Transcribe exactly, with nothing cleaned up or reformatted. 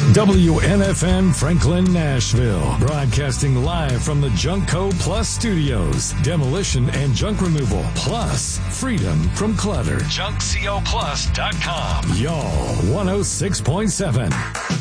W N F N Franklin, Nashville. Broadcasting live from the Junkco Plus Studios. Demolition and junk removal, plus freedom from clutter. junk co plus dot com. Y'all, one oh six point seven.